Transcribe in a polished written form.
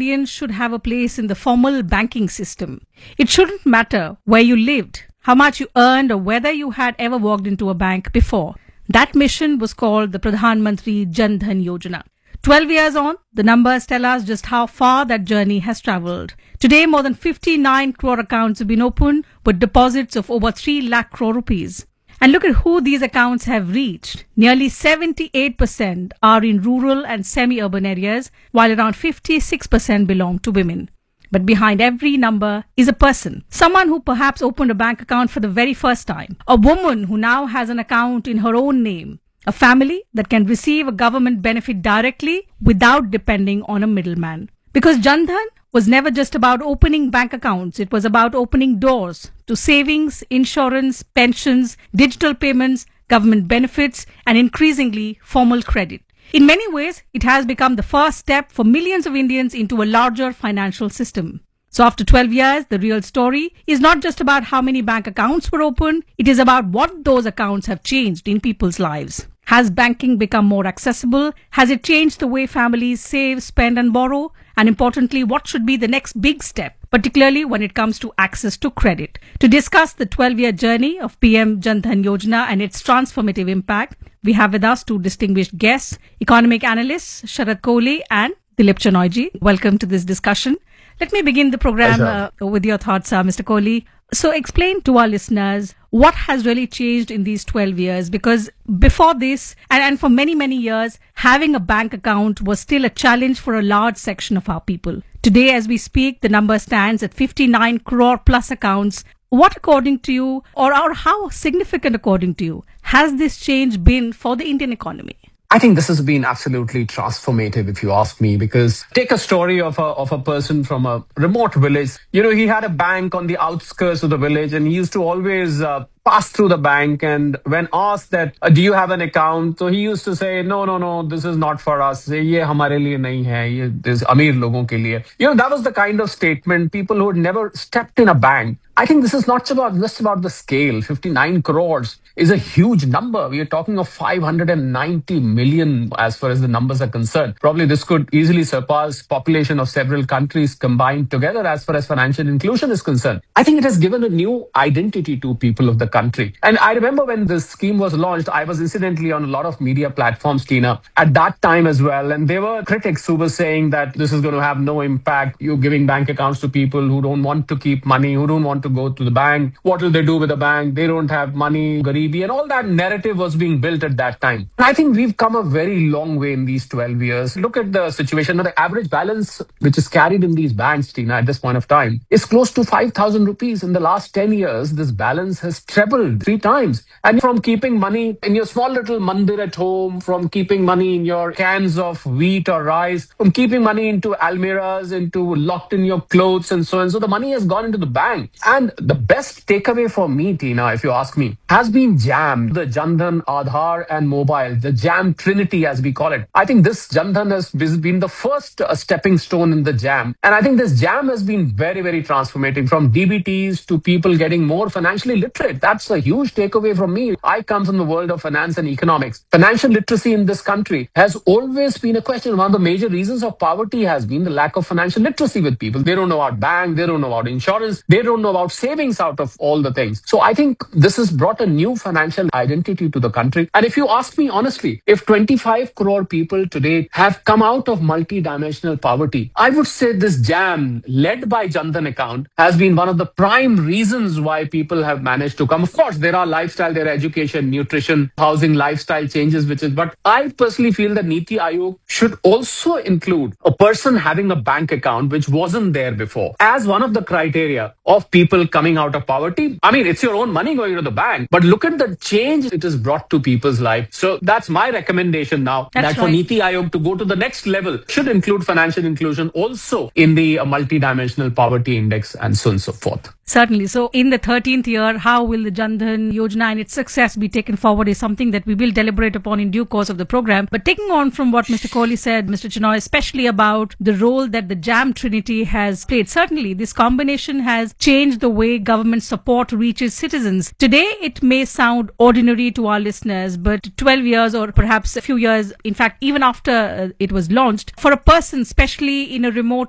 Indians should have a place in the formal banking system. It shouldn't matter where you lived, how much you earned, or whether you had ever walked into a bank before. That mission was called the Pradhan Mantri Jan Dhan Yojana. 12 years on, the numbers tell us just how far that journey has travelled. Today, more than 59 crore accounts have been opened with deposits of over 3 lakh crore rupees. And look at who these accounts have reached. Nearly 78% are in rural and semi-urban areas, while around 56% belong to women. But behind every number is a person. Someone who perhaps opened a bank account for the very first time. A woman who now has an account in her own name. A family that can receive a government benefit directly without depending on a middleman. Because Jan Dhan was never just about opening bank accounts. It was about opening doors to savings, insurance, pensions, digital payments, government benefits, and increasingly formal credit. In many ways, it has become the first step for millions of Indians into a larger financial system. So after 12 years, the real story is not just about how many bank accounts were opened. It is about what those accounts have changed in people's lives. Has banking become more accessible? Has it changed the way families save, spend and borrow? And importantly, what should be the next big step, particularly when it comes to access to credit? To discuss the 12-year journey of PM Jan Dhan Yojana and its transformative impact, we have with us two distinguished guests, economic analysts Sharad Kohli and Dilip Chanoy. Welcome to this discussion. Let me begin the program with your thoughts, Mr. Kohli. So explain to our listeners what has really changed in these 12 years, because before this and for many, many years, having a bank account was still a challenge for a large section of our people. Today, as we speak, the number stands at 59 crore plus accounts. What, according to you, or how significant, according to you, has this change been for the Indian economy? I think this has been absolutely transformative, if you ask me, because take a story of a person from a remote village. You know, he had a bank on the outskirts of the village and he used to always pass through the bank, and when asked that, do you have an account? So he used to say, no, this is not for us. Ye hamare liye nahi hai. Ye this Amir logon ke liye. You know, that was the kind of statement people who had never stepped in a bank. I think this is not just about the scale. 59 crores is a huge number. We are talking of 590 million as far as the numbers are concerned. Probably this could easily surpass population of several countries combined together as far as financial inclusion is concerned. I think it has given a new identity to people of the country. And I remember when this scheme was launched, I was incidentally on a lot of media platforms, Tina, at that time as well. And there were critics who were saying that this is going to have no impact. You're giving bank accounts to people who don't want to keep money, who don't want to go to the bank. What will they do with the bank? They don't have money, garibi, and all that narrative was being built at that time. And I think we've come a very long way in these 12 years. Look at the situation. Now, the average balance which is carried in these banks, Tina, at this point of time is close to 5,000 rupees. In the last 10 years, this balance has trebled 3 times. And from keeping money in your small little mandir at home, from keeping money in your cans of wheat or rice, from keeping money into almirahs, into locked in your clothes and so on. So the money has gone into the bank. And the best takeaway for me, Tina, if you ask me, has been JAM, the Jan Dhan, Aadhaar and mobile, the JAM Trinity as we call it. I think this Jan Dhan has been the first stepping stone in the JAM. And I think this JAM has been very, very transformative, from DBTs to people getting more financially literate. That's a huge takeaway from me. I come from the world of finance and economics. Financial literacy in this country has always been a question. One of the major reasons of poverty has been the lack of financial literacy with people. They don't know about bank, they don't know about insurance, they don't know about savings out of all the things. So I think this has brought a new financial identity to the country. And if you ask me honestly, if 25 crore people today have come out of multi-dimensional poverty, I would say this JAM led by Jan Dhan account has been one of the prime reasons why people have managed to come. Of course, there are lifestyle, there are education, nutrition, housing, lifestyle changes, but I personally feel that Niti Aayog should also include a person having a bank account, which wasn't there before, as one of the criteria of people coming out of poverty. I mean, it's your own money going to the bank, but look at the change it has brought to people's life. So that's my recommendation now, for Niti Aayog to go to the next level, should include financial inclusion also in the multidimensional poverty index and so on and so forth. Certainly. So in the 13th year, how will the Jan Dhan Yojana and its success be taken forward is something that we will deliberate upon in due course of the program. But taking on from what Mr. Kohli said, Mr. Chanoy, especially about the role that the JAM Trinity has played, certainly this combination has changed the way government support reaches citizens. Today, it may sound ordinary to our listeners, but 12 years or perhaps a few years, in fact, even after it was launched, for a person, especially in a remote